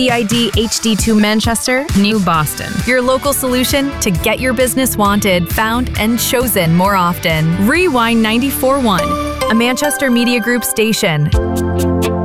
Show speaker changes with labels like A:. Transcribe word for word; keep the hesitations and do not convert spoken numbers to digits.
A: E I D H D two Manchester, New Boston. Your local solution to get your business wanted, found, and chosen more often. Rewind ninety-four point one, a Manchester Media Group station.